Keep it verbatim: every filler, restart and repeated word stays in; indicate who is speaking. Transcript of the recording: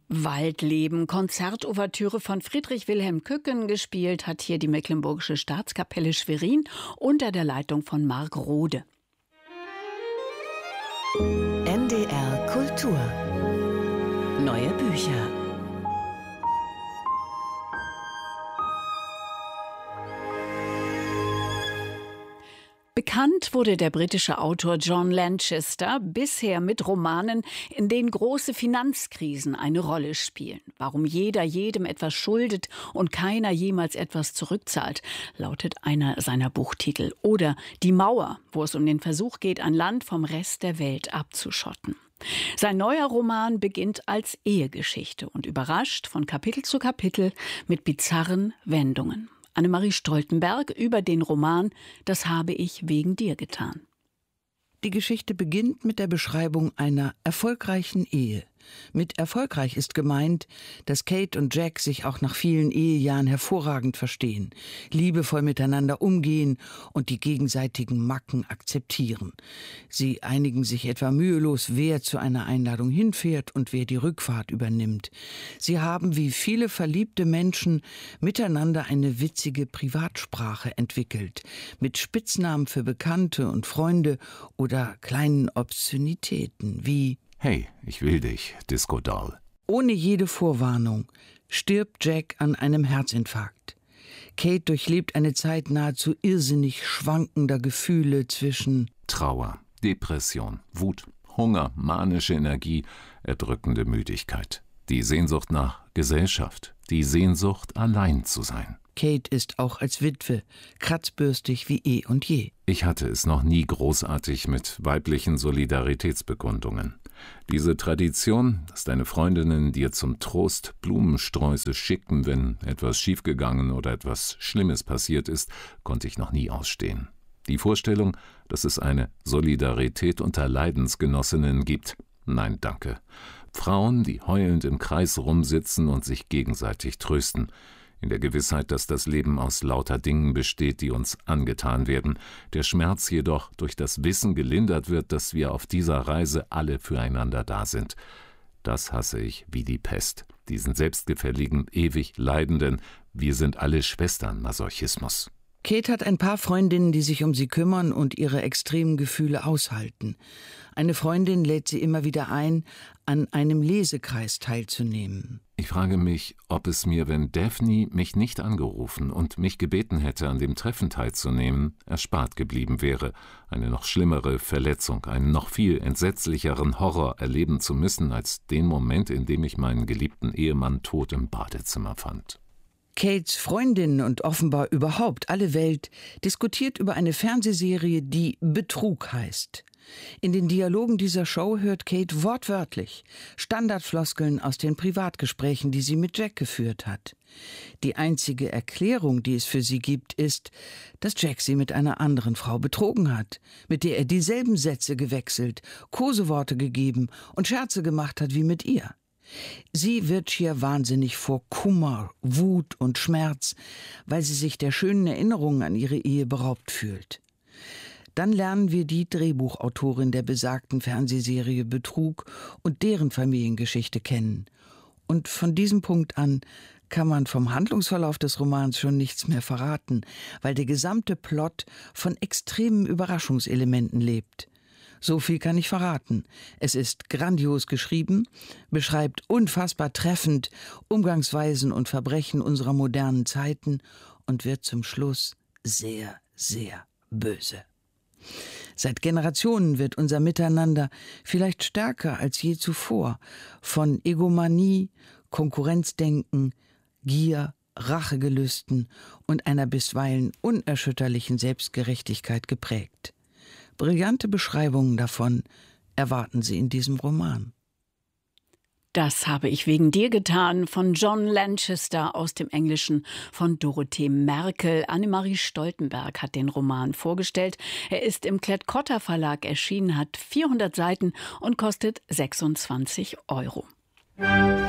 Speaker 1: Waldleben, Konzertouvertüre von Friedrich Wilhelm Kücken, gespielt hat hier die Mecklenburgische Staatskapelle Schwerin unter der Leitung von Marc Rode.
Speaker 2: N D R Kultur. Neue Bücher.
Speaker 1: Bekannt wurde der britische Autor John Lanchester bisher mit Romanen, in denen große Finanzkrisen eine Rolle spielen. Warum jeder jedem etwas schuldet und keiner jemals etwas zurückzahlt, lautet einer seiner Buchtitel. Oder Die Mauer, wo es um den Versuch geht, ein Land vom Rest der Welt abzuschotten. Sein neuer Roman beginnt als Ehegeschichte und überrascht von Kapitel zu Kapitel mit bizarren Wendungen. Annemarie Stoltenberg über den Roman »Das habe ich wegen dir getan«.
Speaker 3: Die Geschichte beginnt mit der Beschreibung einer erfolgreichen Ehe. Mit erfolgreich ist gemeint, dass Kate und Jack sich auch nach vielen Ehejahren hervorragend verstehen, liebevoll miteinander umgehen und die gegenseitigen Macken akzeptieren. Sie einigen sich etwa mühelos, wer zu einer Einladung hinfährt und wer die Rückfahrt übernimmt. Sie haben, wie viele verliebte Menschen, miteinander eine witzige Privatsprache entwickelt, mit Spitznamen für Bekannte und Freunde oder kleinen Obszönitäten wie
Speaker 4: »Hey, ich will dich, Disco Doll«.
Speaker 3: Ohne jede Vorwarnung stirbt Jack an einem Herzinfarkt. Kate durchlebt eine Zeit nahezu irrsinnig schwankender Gefühle zwischen
Speaker 4: Trauer, Depression, Wut, Hunger, manische Energie, erdrückende Müdigkeit. Die Sehnsucht nach Gesellschaft, die Sehnsucht, allein zu sein.
Speaker 3: Kate ist auch als Witwe kratzbürstig wie eh und je.
Speaker 4: Ich hatte es noch nie großartig mit weiblichen Solidaritätsbekundungen. Diese Tradition, dass deine Freundinnen dir zum Trost Blumensträuße schickten, wenn etwas schiefgegangen oder etwas Schlimmes passiert ist, konnte ich noch nie ausstehen. Die Vorstellung, dass es eine Solidarität unter Leidensgenossinnen gibt, nein, danke. Frauen, die heulend im Kreis rumsitzen und sich gegenseitig trösten, in der Gewissheit, dass das Leben aus lauter Dingen besteht, die uns angetan werden, der Schmerz jedoch durch das Wissen gelindert wird, dass wir auf dieser Reise alle füreinander da sind. Das hasse ich wie die Pest, diesen selbstgefälligen, ewig leidenden Wir sind alle Schwestern Masochismus.
Speaker 3: Kate hat ein paar Freundinnen, die sich um sie kümmern und ihre extremen Gefühle aushalten. Eine Freundin lädt sie immer wieder ein, an einem Lesekreis teilzunehmen.
Speaker 4: Ich frage mich, ob es mir, wenn Daphne mich nicht angerufen und mich gebeten hätte, an dem Treffen teilzunehmen, erspart geblieben wäre, eine noch schlimmere Verletzung, einen noch viel entsetzlicheren Horror erleben zu müssen, als den Moment, in dem ich meinen geliebten Ehemann tot im Badezimmer fand.
Speaker 3: Kates Freundin und offenbar überhaupt alle Welt diskutiert über eine Fernsehserie, die Betrug heißt. In den Dialogen dieser Show hört Kate wortwörtlich Standardfloskeln aus den Privatgesprächen, die sie mit Jack geführt hat. Die einzige Erklärung, die es für sie gibt, ist, dass Jack sie mit einer anderen Frau betrogen hat, mit der er dieselben Sätze gewechselt, Koseworte gegeben und Scherze gemacht hat wie mit ihr. Sie wird schier wahnsinnig vor Kummer, Wut und Schmerz, weil sie sich der schönen Erinnerungen an ihre Ehe beraubt fühlt. Dann lernen wir die Drehbuchautorin der besagten Fernsehserie Betrug und deren Familiengeschichte kennen. Und von diesem Punkt an kann man vom Handlungsverlauf des Romans schon nichts mehr verraten, weil der gesamte Plot von extremen Überraschungselementen lebt. So viel kann ich verraten. Es ist grandios geschrieben, beschreibt unfassbar treffend Umgangsweisen und Verbrechen unserer modernen Zeiten und wird zum Schluss sehr, sehr böse. Seit Generationen wird unser Miteinander vielleicht stärker als je zuvor von Egomanie, Konkurrenzdenken, Gier, Rachegelüsten und einer bisweilen unerschütterlichen Selbstgerechtigkeit geprägt. Brillante Beschreibungen davon erwarten Sie in diesem Roman.
Speaker 1: »Das habe ich wegen dir getan« von John Lanchester aus dem Englischen von Dorothee Merkel. Annemarie Stoltenberg hat den Roman vorgestellt. Er ist im Klett-Cotta Verlag erschienen, hat vierhundert Seiten und kostet sechsundzwanzig Euro.